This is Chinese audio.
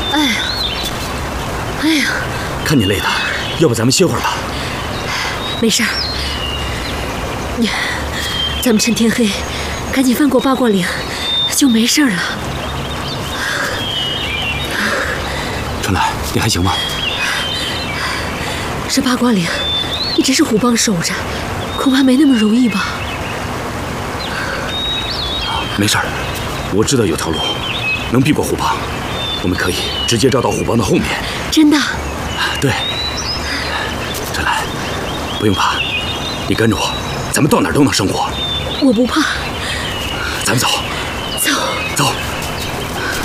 哎呀，哎呀， 看你累的，要不咱们歇会儿吧？ 没事儿，咱们趁天黑，赶紧翻过八卦岭，就没事了。 春兰，你还行吗？ 这八卦岭一直是虎帮守着，恐怕没那么容易吧？ 没事儿，我知道有条路能避过虎帮，我们可以直接绕到虎帮的后面。 真的？ 对。春兰，不用怕，你跟着我，咱们到哪儿都能生活。 我不怕。 咱们走。 走。 走。